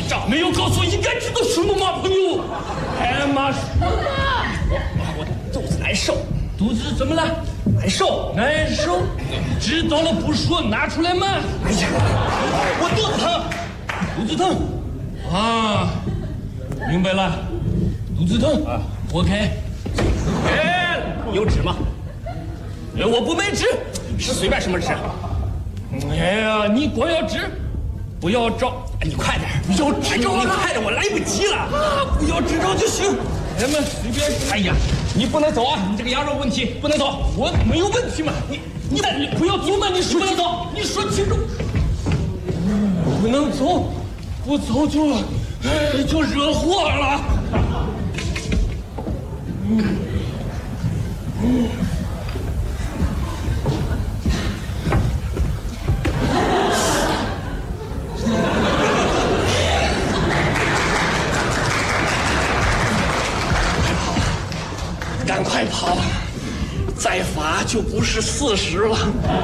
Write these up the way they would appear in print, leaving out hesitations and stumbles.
账，没有告诉应该知道什么吗，朋友？哎妈，说嘛！我肚子难受，肚子怎么了？难受，难受。知道了不说，拿出来嘛！哎呀，我肚子疼，肚子疼啊！明白了，肚子疼啊，活开。哎，有纸吗？哎，我不买纸，是随便什么纸。哎呀，你光要纸，不要照。哎，你快点，不要纸照，你快点，我来不及了。啊，不要纸照就行。咱们随便。哎呀，你不能走啊！你这个羊肉问题不能走。我没有问题嘛？你不要走嘛！你说清楚，你说清楚。不能走，不走就惹祸了。赶快跑，再罚就不是40了。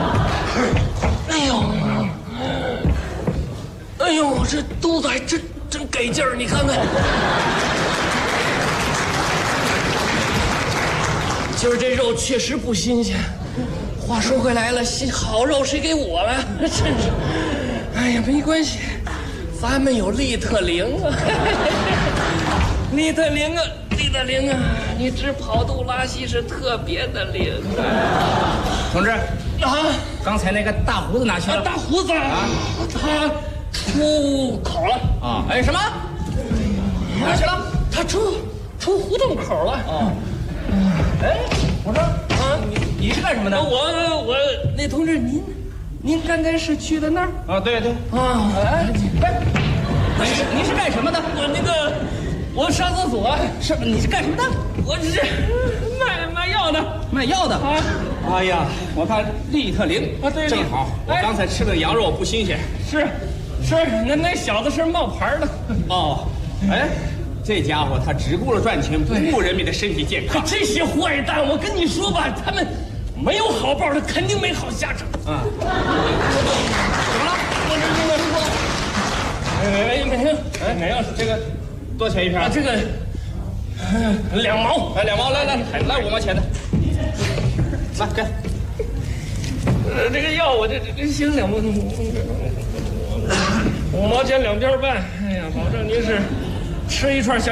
哎呦，这肚子还真给劲儿，你看看。今儿这肉确实不新鲜。话说回来了，好肉谁给我了？真是。哎呀，没关系，咱们有利特灵啊。利特灵啊，你治跑肚拉稀是特别的灵啊。 同志啊， 刚才那个大胡子哪去了？ 大胡子啊，他出口了啊！哎，什么？哪去了？ 他出胡同口了。 哦。哎，我说啊，你是干什么的？ 我那同志，您刚才是去的那儿？ 啊，对啊，哎， 你是干什么的？ 我上厕所。 你是干什么的？ 我这是卖药的。 卖药的啊！ 哎呀，我看利特灵啊，对， 正好。我刚才吃的羊肉不新鲜。 是，那小子是冒牌的。 哦，哎，这家伙他只顾着赚钱，不顾人民的身体健康。 这些坏蛋，我跟你说吧，他们没有好报，他肯定没好下场。 啊！怎么了？ 我这没有，这个。 多少钱一瓶？ 这个2毛， 来2毛，来5毛钱的，来给。 这个药我这行2毛，5毛钱2片半。哎呀，保证您是吃一串小。